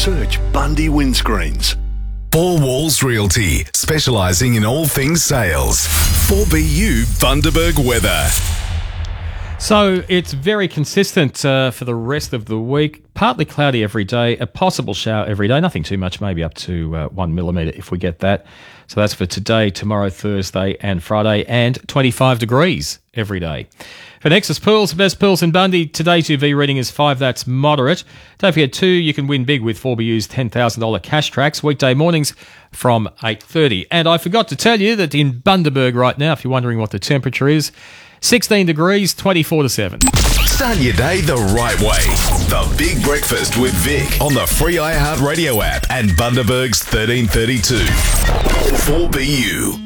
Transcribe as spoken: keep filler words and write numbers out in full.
Search Bundy Windscreens. Four Walls Realty, specialising in all things sales. four B U Bundaberg weather. So it's very consistent uh, for the rest of the week. Partly cloudy every day, a possible shower every day. Nothing too much, maybe up to uh, one millimetre if we get that. So that's for today, tomorrow, Thursday and Friday, and twenty-five degrees every day. For Nexus Pools, the best pools in Bundy, today's U V reading is five, that's moderate. Don't forget, too, you can win big with four B U's ten thousand dollars cash tracks, weekday mornings from eight thirty. And I forgot to tell you that in Bundaberg right now, if you're wondering what the temperature is, sixteen degrees, twenty-four to seven. Start your day the right way. The Big Breakfast with Vic on the free iHeartRadio app and Bundaberg's thirteen thirty-two. four B U.